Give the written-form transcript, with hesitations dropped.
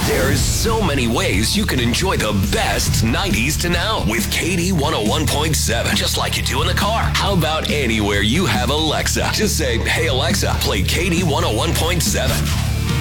There's so many ways you can enjoy the best 90s to now with KD 101.7, just like you do in the car. How about anywhere you have Alexa? Just say, hey, Alexa, play KD 101.7.